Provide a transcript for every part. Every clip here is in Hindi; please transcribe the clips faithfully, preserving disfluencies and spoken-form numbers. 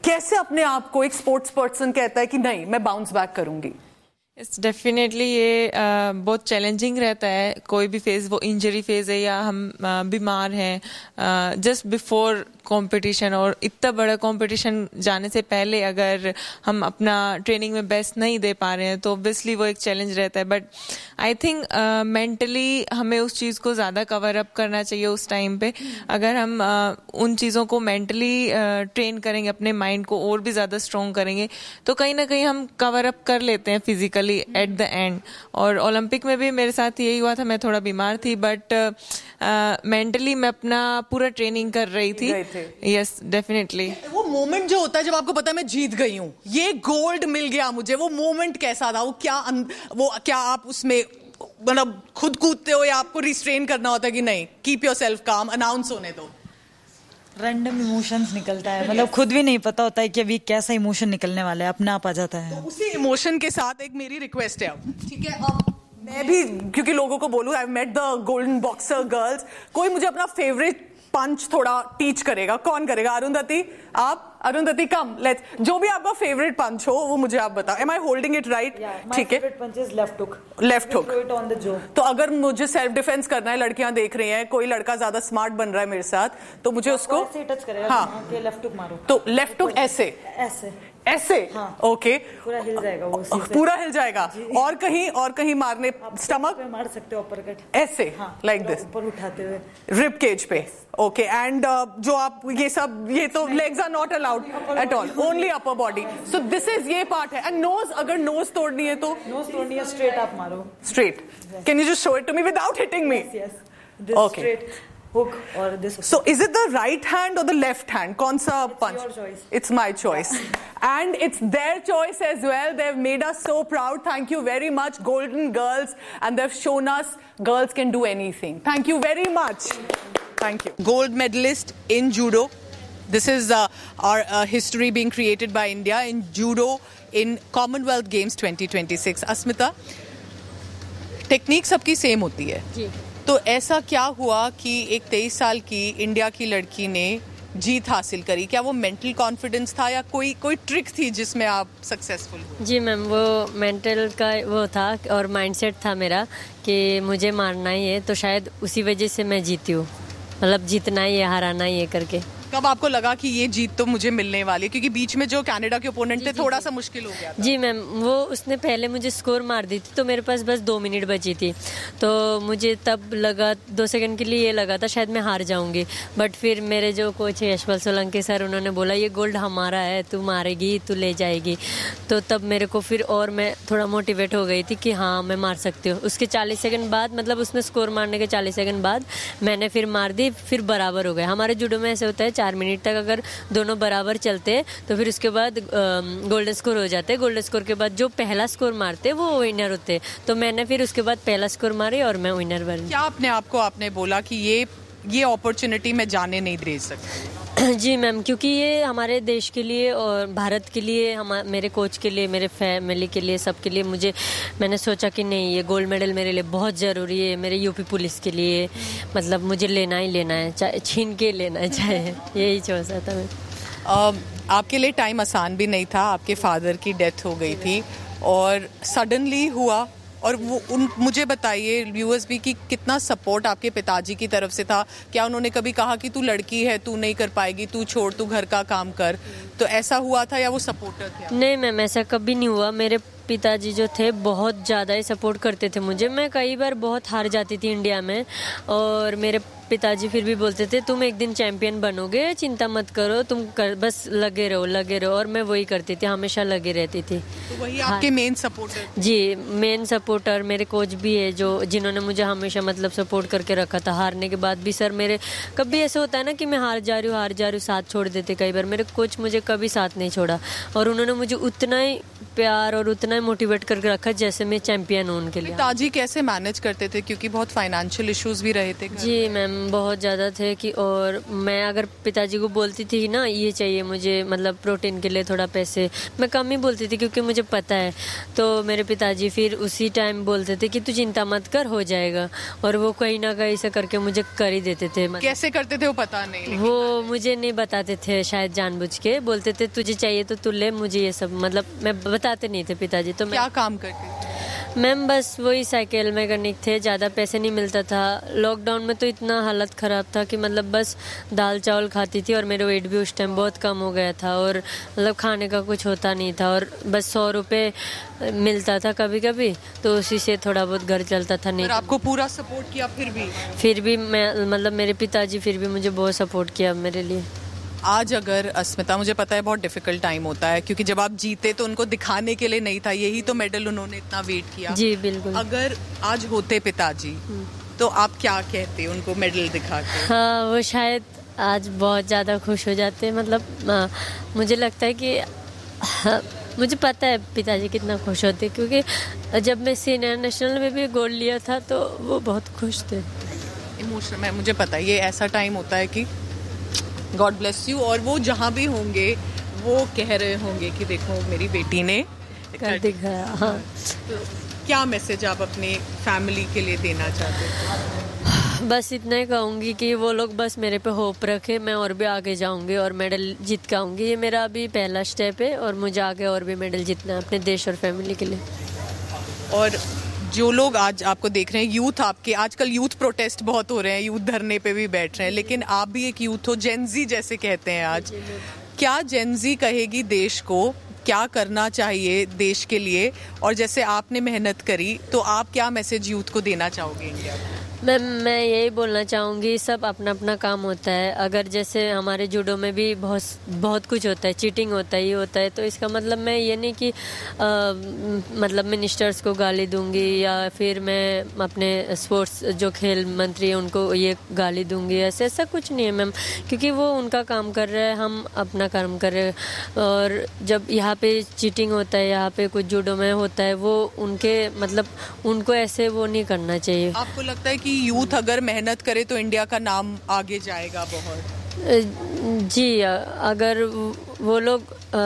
कैसे अपने आप को एक स्पोर्ट्स पर्सन कहता है कि नहीं मैं बाउंस बैक करूंगी? इट्स डेफिनेटली ये uh, बहुत चैलेंजिंग रहता है, कोई भी फेज, वो इंजरी फेज है या हम uh, बीमार हैं जस्ट बिफोर कंपटीशन, और इतना बड़ा कंपटीशन जाने से पहले अगर हम अपना ट्रेनिंग में बेस्ट नहीं दे पा रहे हैं तो ऑब्वियसली वो एक चैलेंज रहता है. बट आई थिंक मेंटली हमें उस चीज़ को ज़्यादा कवर अप करना चाहिए उस टाइम पे. अगर हम uh, उन चीज़ों को मेंटली ट्रेन uh, करेंगे, अपने माइंड को और भी ज़्यादा स्ट्रॉन्ग करेंगे, तो कहीं ना कहीं हम कवर अप कर लेते हैं फिजिकली एट द एंड. और ओलंपिक में भी मेरे साथ यही हुआ था, मैं थोड़ा बीमार थी बट मेंटली uh, मैं अपना पूरा ट्रेनिंग कर रही थी. Yes definitely. वो मोमेंट जो होता है जब आपको पता है मैं जीत गई हूँ, ये गोल्ड मिल गया मुझे, वो मोमेंट कैसा था? वो क्या वो क्या आप उसमें मतलब खुद कूदते हो या आपको रिस्ट्रेन करना होता है कि नहीं कीप योर सेल्फ काम, अनाउंस होने दो? रैंडम इमोशंस निकलता है, मतलब खुद भी नहीं पता होता है कि अभी कैसा इमोशन निकलने वाला है, अपने आप आ जाता है. तो उसी इमोशन के साथ एक मेरी रिक्वेस्ट है अब, ठीक है, अब मैं भी क्योंकि लोगों को बोलूं I met the golden boxer girls, कोई मुझे अपना फेवरेट पंच थोड़ा टीच करेगा? कौन करेगा? अरुंधति, आप? अरुंधति कम, लेट्स, जो भी आपका फेवरेट पंच हो वो मुझे आप बताओ. M I holding it right? ठीक है, लेफ्ट हुक. Left hook. तो अगर मुझे सेल्फ डिफेंस करना है, लड़कियां देख रही हैं, कोई लड़का ज्यादा स्मार्ट बन रहा है मेरे साथ, तो मुझे उसको टच करेगा. हाँ, लेफ्ट हुक मारो. तो लेफ्ट हुक ऐसे ऐसे ऐसे हाँ. ओके, पूरा हिल जाएगा वो, पूरा हिल जाएगा. और कहीं और कहीं मारने, स्टमक पे मार सकते हो, अपर ऐसे लाइक दिस, ऊपर उठाते हुए रिब केज पे. ओके, एंड जो आप ये सब, ये तो legs are not allowed at all, only upper body. So this is ये पार्ट है. एंड नोज, अगर नोज तोड़नी है तो नोज तोड़नी है स्ट्रेट आप मारो. Straight. Can you just show it to me without hitting me? Okay. Hook or this. So is it the right hand or the left hand? कौन सा punch? It's your choice. It's my choice. And it's their choice as well. They've made us so proud. Thank you very much, Golden Girls. And they've shown us girls can do anything. Thank you very much. Thank you. Gold medalist in judo. This is uh, our uh, history being created by India in judo in Commonwealth Games twenty twenty-six. Asmita, technique सबकी same होती है. जी. तो ऐसा क्या हुआ कि एक तेईस साल की इंडिया की लड़की ने जीत हासिल करी? क्या वो मेंटल कॉन्फिडेंस था या कोई कोई ट्रिक थी जिसमें आप सक्सेसफुल हुए? जी मैम, वो मेंटल का वो था और माइंडसेट था मेरा कि मुझे मारना ही है, तो शायद उसी वजह से मैं जीती हूँ, मतलब जीतना ही है, हराना ही है करके. कब आपको लगा कि ये जीत तो मुझे मिलने वाली है? क्योंकि बीच में जो कनाडा के ओपोनेंट थे थोड़ा सा मुश्किल हो गया था. जी मैम, वो उसने पहले मुझे स्कोर मार दी थी, तो मेरे पास बस दो मिनट बची थी, तो मुझे तब लगा, दो सेकंड के लिए ये लगा था शायद मैं हार जाऊंगी. बट फिर मेरे जो कोच है यशपाल सोलंकी सर, उन्होंने बोला ये गोल्ड हमारा है, तू मारेगी, तू ले जाएगी. तो तब मेरे को फिर और मैं थोड़ा मोटिवेट हो गई थी कि हाँ मैं मार सकती हूँ. उसके चालीस सेकंड बाद, मतलब उसने स्कोर मारने के चालीस सेकंड बाद मैंने फिर मार दी, फिर बराबर हो गए. हमारे जूडो में ऐसे होता है चार मिनट तक अगर दोनों बराबर चलते हैं तो फिर उसके बाद गोल्डन स्कोर हो जाते हैं. गोल्डन स्कोर के बाद जो पहला स्कोर मारते हैं वो विनर होते हैं. तो मैंने फिर उसके बाद पहला स्कोर मारी और मैं विनर बनी. क्या अपने आप को आपने बोला कि ये ये अपॉर्चुनिटी मैं जाने नहीं दे सकती? जी मैम, क्योंकि ये हमारे देश के लिए और भारत के लिए, हम मेरे कोच के लिए, मेरे फैमिली के लिए, सबके लिए मुझे, मैंने सोचा कि नहीं ये गोल्ड मेडल मेरे लिए बहुत ज़रूरी है, मेरे यूपी पुलिस के लिए, मतलब मुझे लेना ही लेना है, चाहे छीन के लेना है चाहे. यही सोचा था मैं. uh, आपके लिए टाइम आसान भी नहीं था, आपके फादर की डेथ हो गई थी और सडनली हुआ. और वो उन मुझे बताइए व्यूअर्स भी कि कितना सपोर्ट आपके पिताजी की तरफ से था? क्या उन्होंने कभी कहा कि तू लड़की है, तू नहीं कर पाएगी, तू छोड़, तू घर का काम कर, तो ऐसा हुआ था या वो सपोर्टर थे? नहीं मैम, ऐसा कभी नहीं हुआ. मेरे पिताजी जो थे बहुत ज़्यादा ही सपोर्ट करते थे मुझे. मैं कई बार बहुत हार जाती थी इंडिया में और मेरे पिताजी फिर भी बोलते थे तुम एक दिन चैंपियन बनोगे, चिंता मत करो, तुम कर, बस लगे रहो लगे रहो. और मैं वही करती थी, हमेशा लगी रहती थी. तो वही आपके मेन सपोर्टर? जी, मेन सपोर्टर मेरे कोच भी है जो जिन्होंने मुझे हमेशा मतलब सपोर्ट करके रखा था. हारने के बाद भी सर मेरे, कभी ऐसा होता है ना कि मैं हार जा रही हूँ हार जा रही हूँ साथ छोड़ देते कई बार, मेरे कोच मुझे कभी साथ नहीं छोड़ा और उन्होंने मुझे उतना ही प्यार और उतना ही मोटिवेट करके रखा जैसे मैं चैंपियन हूँ उनके लिए. पिताजी कैसे मैनेज करते थे, क्योंकि बहुत फाइनेंशियल इश्यूज भी रहे थे? जी मैम, मैम बहुत ज़्यादा थे कि और मैं अगर पिताजी को बोलती थी ना ये चाहिए मुझे मतलब प्रोटीन के लिए थोड़ा पैसे, मैं कम ही बोलती थी क्योंकि मुझे पता है। तो मेरे पिताजी फिर उसी टाइम बोलते थे कि तू चिंता मत कर, हो जाएगा, और वो कहीं ना कहीं से करके मुझे कर ही देते थे। कैसे करते थे वो पता नहीं, वो मुझे नहीं बताते थे, शायद जानबूझ के बोलते थे तुझे चाहिए तो तू ले, मुझे ये सब मतलब मैं बताते नहीं थे पिताजी। तो क्या काम करते थे? मैम बस वही साइकिल मैकेनिक थे, ज़्यादा पैसे नहीं मिलता था। लॉकडाउन में तो इतना हालत ख़राब था कि मतलब बस दाल चावल खाती थी और मेरा वेट भी उस टाइम बहुत कम हो गया था और मतलब खाने का कुछ होता नहीं था और बस सौ रुपये मिलता था कभी कभी, तो उसी से थोड़ा बहुत घर चलता था। नहीं, आपको पूरा सपोर्ट किया फिर भी? फिर भी मैं मतलब मेरे पिताजी फिर भी मुझे बहुत सपोर्ट किया मेरे लिए। आज अगर अस्मिता, मुझे पता है बहुत डिफिकल्ट टाइम होता है क्योंकि जब आप जीते तो उनको दिखाने के लिए नहीं था, यही तो मेडल उन्होंने इतना वेट किया। जी बिल्कुल। अगर आज होते पिताजी तो आप क्या कहते उनको मेडल दिखा के? हाँ, वो शायद आज बहुत ज़्यादा खुश हो जाते, मतलब आ, मुझे लगता है कि हाँ, मुझे पता है पिताजी कितना खुश होते क्योंकि जब मैं सीनियर नेशनल में भी गोल्ड लिया था तो वो बहुत खुश थे। इमोशनल, मैं मुझे पता है ये ऐसा टाइम होता है कि गॉड ब्लेस यू, और वो जहाँ भी होंगे वो कह रहे होंगे कि देखो मेरी बेटी ने कर दिखाया। हाँ, तो क्या मैसेज आप अपने फैमिली के लिए देना चाहते हैं? बस इतना ही कहूँगी कि वो लोग बस मेरे पे होप रखे, मैं और भी आगे जाऊँगी और मेडल जीत के आऊँगी। ये मेरा अभी पहला स्टेप है और मुझे आगे और भी मेडल जीतना है अपने देश और फैमिली के लिए। और जो लोग आज आपको देख रहे हैं, यूथ आपके, आजकल यूथ प्रोटेस्ट बहुत हो रहे हैं, यूथ धरने पे भी बैठ रहे हैं, लेकिन आप भी एक यूथ हो, जेनजी जैसे कहते हैं आज। क्या जेनजी कहेगी देश को क्या करना चाहिए देश के लिए, और जैसे आपने मेहनत करी तो आप क्या मैसेज यूथ को देना चाहोगे इंडिया को? मैं मैं यही बोलना चाहूँगी, सब अपना अपना काम होता है। अगर जैसे हमारे जूडो में भी बहुत बहुत कुछ होता है, चीटिंग होता है, ये होता है, तो इसका मतलब मैं ये नहीं कि आ, मतलब मिनिस्टर्स को गाली दूंगी या फिर मैं अपने स्पोर्ट्स जो खेल मंत्री हैं उनको ये गाली दूंगी, ऐसे ऐसा कुछ नहीं है मैम, क्योंकि वो उनका काम कर रहे हैं, हम अपना काम कर रहे हैं। और जब यहाँ पे चीटिंग होता है, यहाँ पे कुछ जूडो में होता है, वो उनके मतलब उनको ऐसे वो नहीं करना चाहिए। आपको लगता है कि यूथ अगर मेहनत करे तो इंडिया का नाम आगे जाएगा बहुत? जी, अगर वो लोग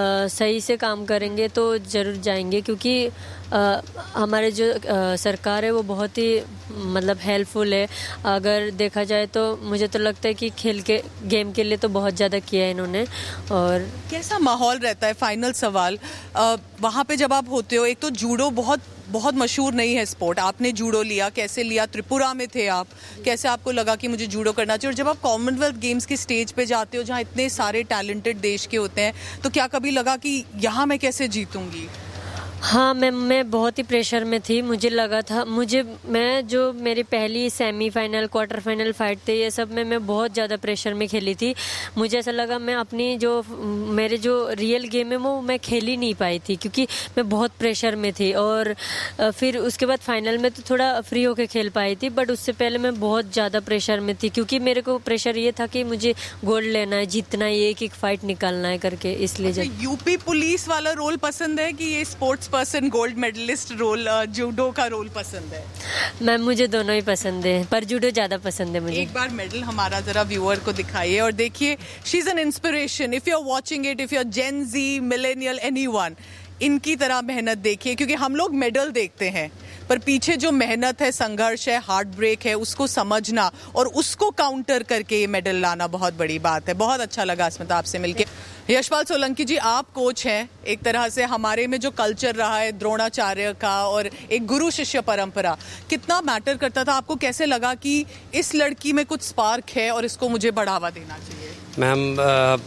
सही से काम करेंगे तो ज़रूर जाएंगे, क्योंकि आ, हमारे जो आ, सरकार है वो बहुत ही मतलब हेल्पफुल है। अगर देखा जाए तो मुझे तो लगता है कि खेल के गेम के लिए तो बहुत ज़्यादा किया है इन्होंने। और कैसा माहौल रहता है? फाइनल सवाल, आ, वहाँ पे जब आप होते हो, एक तो जूडो बहुत बहुत मशहूर नहीं है स्पोर्ट, आपने जूडो लिया, कैसे लिया? त्रिपुरा में थे आप, कैसे आपको लगा कि मुझे जूडो करना चाहिए? और जब आप कॉमनवेल्थ गेम्स के स्टेज पे जाते हो जहाँ इतने सारे टैलेंटेड देश के होते हैं, तो क्या कभी लगा कि यहाँ मैं कैसे जीतूंगी? हाँ मैम, मैं बहुत ही प्रेशर में थी। मुझे लगा था, मुझे मैं जो मेरी पहली सेमीफाइनल क्वार्टर फाइनल फाइट थे, ये सब में मैं बहुत ज़्यादा प्रेशर में खेली थी। मुझे ऐसा लगा मैं अपनी जो मेरे जो रियल गेम है वो मैं खेल ही नहीं पाई थी, क्योंकि मैं बहुत प्रेशर में थी। और फिर उसके बाद फाइनल में तो थोड़ा फ्री होकर खेल पाई थी, बट उससे पहले मैं बहुत ज़्यादा प्रेशर में थी, क्योंकि मेरे को प्रेशर ये था कि मुझे गोल्ड लेना है, जीतना है, एक एक फाइट निकालना है करके, इसलिए। अच्छा, यूपी पुलिस वाला रोल पसंद है कि ये sports person gold medallist role, judo का रोल पसंद है? मैम मुझे दोनों ही पसंद है, पर जूडो ज्यादा पसंद है मुझे। एक बार मेडल हमारा जरा व्यूअर को दिखाइए और देखिए, she is an inspiration. If you are watching it, if you are gen ji, millennial, anyone, इनकी तरह मेहनत देखिए, क्योंकि हम लोग मेडल देखते हैं पर पीछे जो मेहनत है, संघर्ष है, हार्ट ब्रेक है, उसको समझना और उसको काउंटर करके ये मेडल लाना बहुत बड़ी बात है। बहुत अच्छा लगा अस्मिता आपसे मिलके। यशपाल सोलंकी जी, आप कोच हैं, एक तरह से हमारे में जो कल्चर रहा है द्रोणाचार्य का और एक गुरु शिष्य परंपरा, कितना मैटर करता था? आपको कैसे लगा कि इस लड़की में कुछ स्पार्क है और इसको मुझे बढ़ावा देना चाहिए? मैम,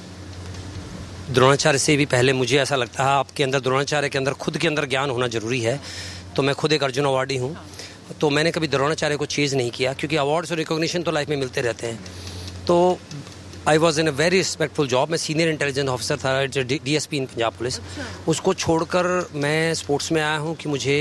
द्रोणाचार्य से भी पहले मुझे ऐसा लगता है आपके अंदर, द्रोणाचार्य के अंदर खुद के अंदर ज्ञान होना जरूरी है। तो मैं खुद एक अर्जुन अवार्डी हूँ, तो मैंने कभी द्रोणाचार्य को चेज नहीं किया, क्योंकि अवार्ड्स और रिकॉग्निशन तो लाइफ में मिलते रहते हैं। तो I was in a very respectful job. मैं सीनियर इंटेलिजेंस ऑफिसर था D S P in Punjab police. उसको छोड़कर मैं स्पोर्ट्स में आया हूँ कि मुझे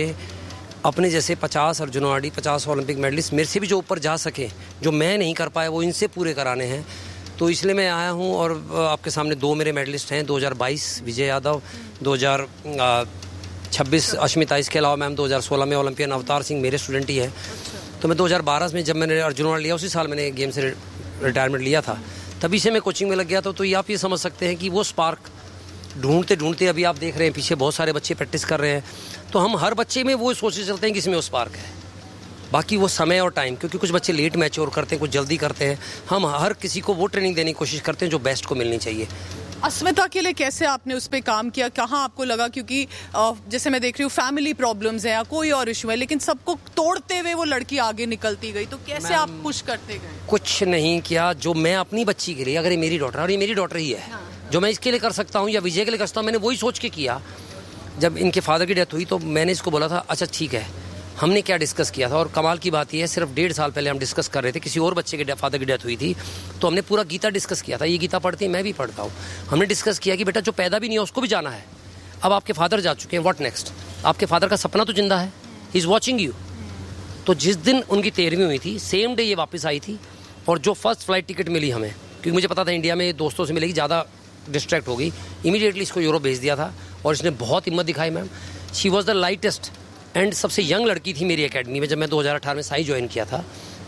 अपने जैसे पचास अर्जुन अवार्डी, पचास ओलंपिक मेडलिस्ट, मेरे से भी जो ऊपर जा सके, जो मैं नहीं कर पाया, वो इनसे पूरे कराने हैं। तो इसलिए मैं आया हूँ और आपके सामने दो मेरे मेडलिस्ट हैं। दो हज़ार बाईस विजय यादव, दो हज़ार छब्बीस अश्मिता, इसके अलावा मैम दो हज़ार सोलह में ओलंपियन अवतार सिंह मेरे स्टूडेंट ही है। तो मैं दो हज़ार बारह में जब मैंने अर्जुन अवार्ड लिया, उसी साल मैंने गेम से रिटायरमेंट लिया था, तभी से मैं कोचिंग में लग गया था। तो ये आप ये समझ सकते हैं कि वो स्पार्क ढूंढते ढूंढते अभी आप देख रहे हैं पीछे बहुत सारे बच्चे प्रैक्टिस कर रहे हैं। तो हम हर बच्चे में वो सोचते चलते हैं कि इसमें वो स्पार्क है, बाकी वो समय और टाइम, क्योंकि कुछ बच्चे लेट मैच्योर करते हैं, कुछ जल्दी करते हैं। हम हर किसी को वो ट्रेनिंग देने की कोशिश करते हैं जो बेस्ट को मिलनी चाहिए। अस्मिता के लिए कैसे आपने उस पर काम किया, कहाँ आपको लगा, क्योंकि जैसे मैं देख रही हूँ फैमिली प्रॉब्लम्स है या कोई और इशू है, लेकिन सबको तोड़ते हुए वो लड़की आगे निकलती गई, तो कैसे आप पुश करते गए? कुछ नहीं किया, जो मैं अपनी बच्ची के लिए, अगर ये मेरी डॉटर, और ये मेरी डॉटर ही है, हाँ। जो मैं इसके लिए कर सकता हूँ या विजय के लिए कर सकता हूँ, मैंने वही सोच के किया। जब इनके फादर की डेथ हुई तो मैंने इसको बोला था अच्छा ठीक है, हमने क्या डिस्कस किया था, और कमाल की बात यह है सिर्फ डेढ़ साल पहले हम डिस्कस कर रहे थे, किसी और बच्चे के फादर की डेथ हुई थी, तो हमने पूरा गीता डिस्कस किया था। ये गीता पढ़ती है, मैं भी पढ़ता हूँ। हमने डिस्कस किया कि बेटा जो पैदा भी नहीं है उसको भी जाना है, अब आपके फादर जा चुके हैं, व्हाट नेक्स्ट? आपके फादर का सपना तो जिंदा है, ही इज़ वॉचिंग यू। तो जिस दिन उनकी तेरहवीं हुई थी, सेम डे ये वापस आई थी, और जो फर्स्ट फ्लाइट टिकट मिली हमें, क्योंकि मुझे पता था इंडिया में दोस्तों से मिलेगी, ज़्यादा डिस्ट्रैक्ट हो गई, इमीडिएटली इसको यूरोप भेज दिया था, और इसने बहुत हिम्मत दिखाई ma'am. She was the lightest and सबसे यंग लड़की थी मेरी एकेडमी में जब मैं दो हज़ार अठारह में साई ज्वाइन किया था।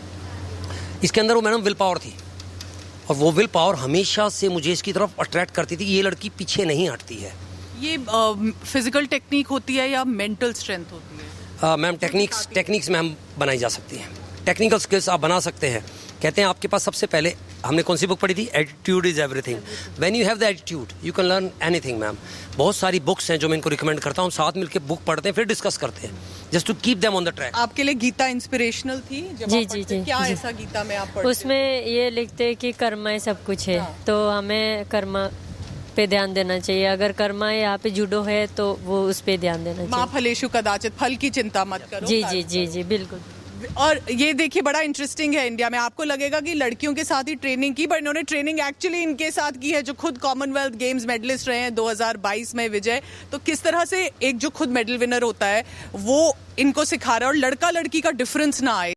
इसके अंदर वो मैडम विल पावर थी, और वो विल पावर हमेशा से मुझे इसकी तरफ अट्रैक्ट करती थी कि ये लड़की पीछे नहीं हटती है। ये फिजिकल टेक्निक होती है या मेंटल स्ट्रेंथ होती है? मैम टेक्निक्स टेक्निक्स में हम बनाई जा सकती हैं, टेक्निकल स्किल्स आप बना सकते हैं। कहते हैं आपके पास सबसे पहले, हमने कौन सी बुक पढ़ी थी, attitude is everything. When you have the attitude you can learn anything ma'am. बहुत सारी बुक्स हैं जो मैं इनको रिकमेंड करता हूँ, साथ मिलकर बुक पढ़ते हैं, फिर डिस्कस करते हैं, just to keep them on the track. आपके लिए गीता इंस्पिरेशनल थी जब जी आप जी जी क्या जी। ऐसा गीता में आप पढ़ते? उसमें ये लिखते हैं कि कर्मा ही सब कुछ है, हाँ। तो हमें कर्मा पे ध्यान देना चाहिए। अगर कर्मा यहाँ पे जुडो है तो वो उस पे ध्यान देना माँ चाहिए। फलेशु कदाचित, फल की चिंता मत करो। जी जी जी जी बिल्कुल। और ये देखिए बड़ा इंटरेस्टिंग है, इंडिया में आपको लगेगा कि लड़कियों के साथ ही ट्रेनिंग की, पर इन्होंने ट्रेनिंग एक्चुअली इनके साथ की है जो खुद कॉमनवेल्थ गेम्स मेडलिस्ट रहे हैं दो हज़ार बाईस में विजय। तो किस तरह से एक जो खुद मेडल विनर होता है वो इनको सिखा रहा है, और लड़का लड़की का डिफरेंस ना आए।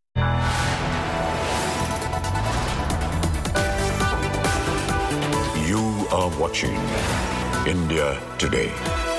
You are watching India Today.